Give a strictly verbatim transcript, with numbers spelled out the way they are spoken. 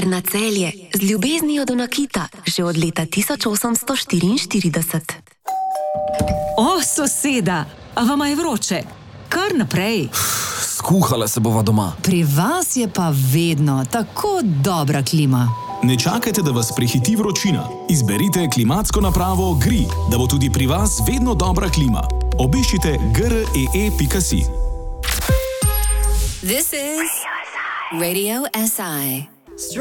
Tovarna Celje z ljubeznijo do nakita že od leta tisoč osemsto štiriinštirideset. O, soseda, a vama je vroče? Kar naprej. Skuhala se bova doma. Pri vas je pa vedno tako dobra klima. Ne čakajte, da vas prehiti vročina. Izberite klimatsko napravo G R I, da bo tudi pri vas vedno dobra klima. Obiščite g r e e pika si. This is Radio S I.